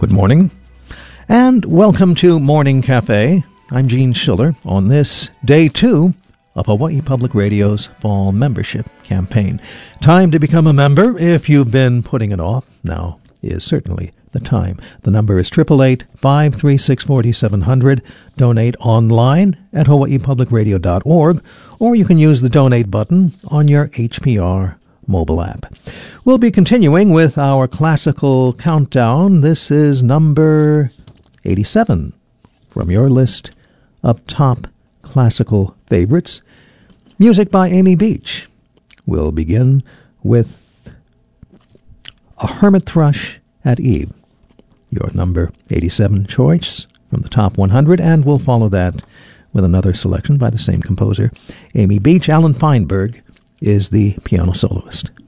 Good morning, and welcome to Morning Cafe. I'm Gene Schiller on this day 2 of Hawaii Public Radio's fall membership campaign. Time to become a member if you've been putting it off. Now is certainly the time. The number is 888-536-4700. Donate online at hawaiipublicradio.org, or you can use the donate button on your HPR mobile app. We'll be continuing with our classical countdown. This is number 87 from your list of top classical favorites. Music by Amy Beach. We'll begin with A Hermit Thrush at Eve, your number 87 choice from the top 100, and we'll follow that with another selection by the same composer, Amy Beach. Alan Feinberg is the piano soloist.